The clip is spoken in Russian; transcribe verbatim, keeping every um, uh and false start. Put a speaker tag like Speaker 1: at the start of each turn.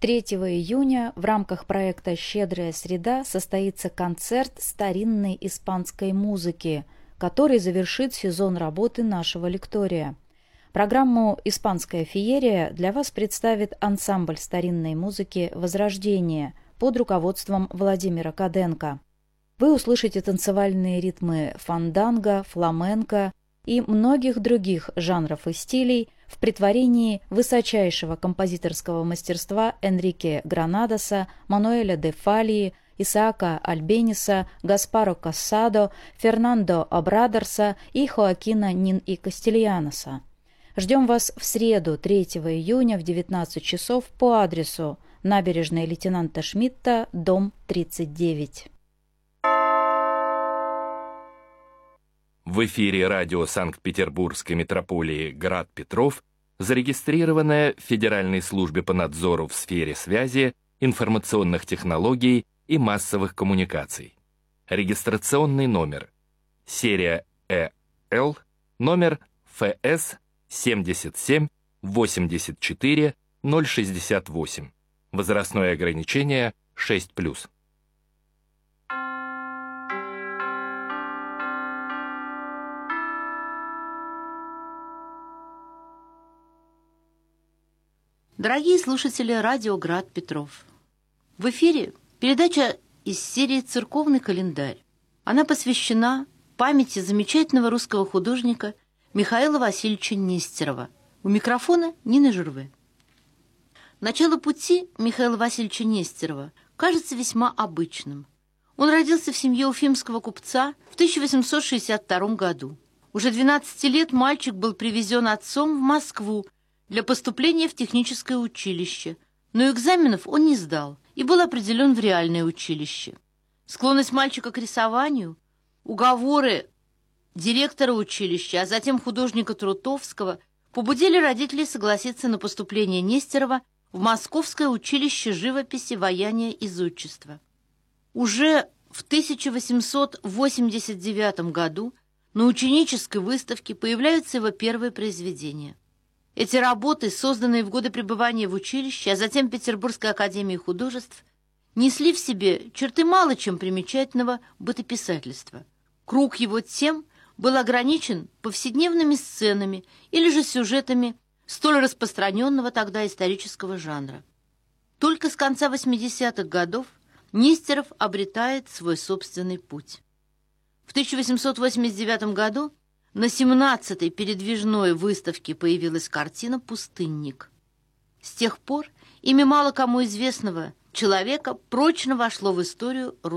Speaker 1: третьего июня в рамках проекта «Щедрая среда» состоится концерт старинной испанской музыки, который завершит сезон работы нашего лектория. Программу «Испанская феерия» для вас представит ансамбль старинной музыки «Возрождение» под руководством Владимира Каденко. Вы услышите танцевальные ритмы фанданго, фламенко и многих других жанров и стилей в претворении высочайшего композиторского мастерства Энрике Гранадоса, Мануэля де Фалии, Исаака Альбениса, Гаспаро Кассадо, Фернандо Обрадорса и Хоакина Нин и Кастильяноса. Ждем вас в среду, третьего июня в девятнадцать часов по адресу набережная лейтенанта Шмидта, дом тридцать девять.
Speaker 2: В эфире радио Санкт-Петербургской метрополии «Град Петров» зарегистрированная в Федеральной службе по надзору в сфере связи, информационных технологий и массовых коммуникаций. Регистрационный номер. Серия Э Л, номер Ф С семьдесят семь восемьдесят четыре ноль шестьдесят восемь. Возрастное ограничение шесть плюс.
Speaker 3: Дорогие слушатели радио «Град Петров», в эфире передача из серии «Церковный календарь». Она посвящена памяти замечательного русского художника Михаила Васильевича Нестерова. У микрофона Нина Журве. Начало пути Михаила Васильевича Нестерова кажется весьма обычным. Он родился в семье уфимского купца в тысяча восемьсот шестьдесят втором году. Уже двенадцати лет мальчик был привезен отцом в Москву для поступления в техническое училище, но экзаменов он не сдал и был определен в реальное училище. Склонность мальчика к рисованию, уговоры директора училища, а затем художника Трутовского побудили родителей согласиться на поступление Нестерова в Московское училище живописи, ваяния и зодчества. Уже в тысяча восемьсот восемьдесят девятом году на ученической выставке появляются его первые произведения. Эти работы, созданные в годы пребывания в училище, а затем Петербургской академии художеств, несли в себе черты мало чем примечательного бытописательства. Круг его тем был ограничен повседневными сценами или же сюжетами столь распространенного тогда исторического жанра. Только с конца восьмидесятых годов Нестеров обретает свой собственный путь. В тысяча восемьсот восемьдесят девятом году на семнадцатой передвижной выставке появилась картина «Пустынник». С тех пор имя мало кому известного человека прочно вошло в историю русского